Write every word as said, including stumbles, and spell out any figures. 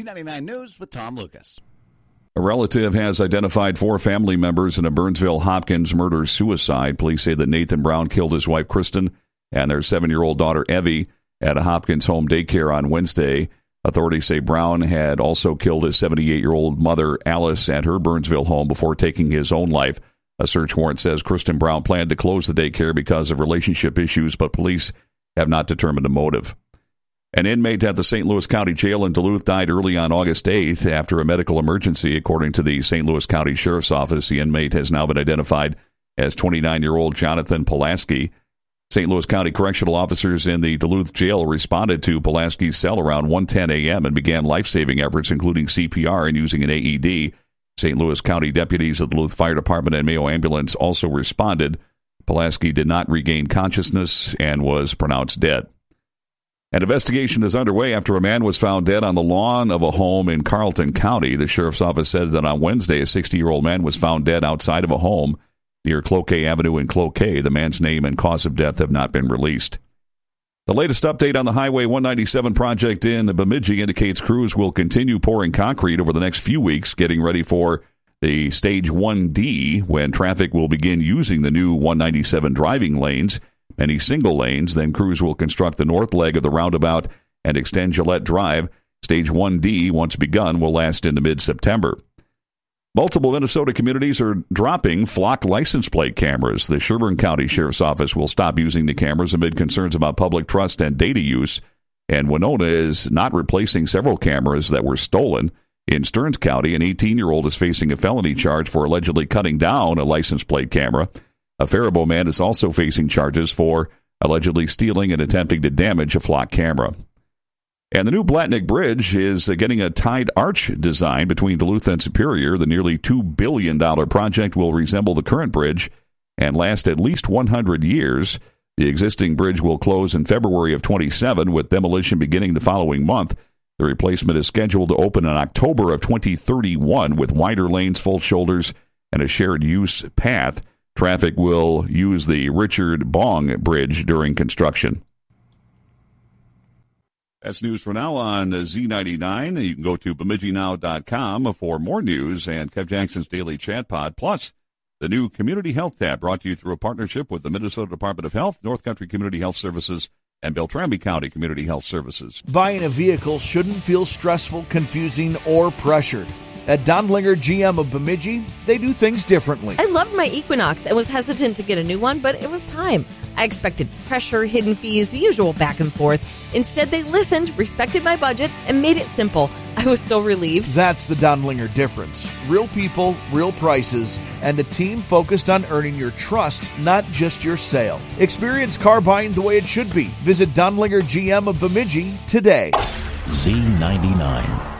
ninety-nine News with Tom Lucas. A relative has identified four family members in a Burnsville Hopkins murder-suicide. Police say that Nathan Brown killed his wife, Kristen, and their seven-year-old daughter, Evie, at a Hopkins home daycare on Wednesday. Authorities say Brown had also killed his seventy-eight-year-old mother, Alice, at her Burnsville home before taking his own life. A search warrant says Kristen Brown planned to close the daycare because of relationship issues, but police have not determined a motive. An inmate at the Saint Louis County Jail in Duluth died early on August eighth after a medical emergency. According to the Saint Louis County Sheriff's Office, the inmate has now been identified as twenty-nine-year-old Jonathan Pulaski. Saint Louis County correctional officers in the Duluth jail responded to Pulaski's cell around one ten a.m. and began life-saving efforts, including C P R and using an A E D. Saint Louis County deputies of the Duluth Fire Department and Mayo Ambulance also responded. Pulaski did not regain consciousness and was pronounced dead. An investigation is underway after a man was found dead on the lawn of a home in Carlton County. The sheriff's office says that on Wednesday, a sixty-year-old man was found dead outside of a home near Cloquet Avenue in Cloquet. The man's name and cause of death have not been released. The latest update on the Highway one ninety-seven project in Bemidji indicates crews will continue pouring concrete over the next few weeks, getting ready for the Stage one D, when traffic will begin using the new one ninety-seven driving lanes, many single lanes. Then crews will construct the north leg of the roundabout and extend Gillette Drive. Stage one D, once begun, will last into mid-September. Multiple Minnesota communities are dropping flock license plate cameras. The Sherburne County Sheriff's Office will stop using the cameras amid concerns about public trust and data use. And Winona is not replacing several cameras that were stolen. In Stearns County, an eighteen-year-old is facing a felony charge for allegedly cutting down a license plate camera. A Faribault man is also facing charges for allegedly stealing and attempting to damage a flock camera. And the new Blatnick Bridge is getting a tied arch design between Duluth and Superior. The nearly two billion dollars project will resemble the current bridge and last at least one hundred years. The existing bridge will close in February of twenty-seven, with demolition beginning the following month. The replacement is scheduled to open in October of twenty thirty-one with wider lanes, full shoulders, and a shared use path. Traffic will use the Richard Bong Bridge during construction. That's news for now on Z ninety-nine. You can go to Bemidji Now dot com for more news and Kev Jackson's Daily Chat Pod, plus the new Community Health tab brought to you through a partnership with the Minnesota Department of Health, North Country Community Health Services, and Beltrami County Community Health Services. Buying a vehicle shouldn't feel stressful, confusing, or pressured. At Dondlinger G M of Bemidji, they do things differently. I loved my Equinox and was hesitant to get a new one, but it was time. I expected pressure, hidden fees, the usual back and forth. Instead, they listened, respected my budget, and made it simple. I was so relieved. That's the Dondlinger difference. Real people, real prices, and a team focused on earning your trust, not just your sale. Experience car buying the way it should be. Visit Dondlinger G M of Bemidji today. Z ninety-nine.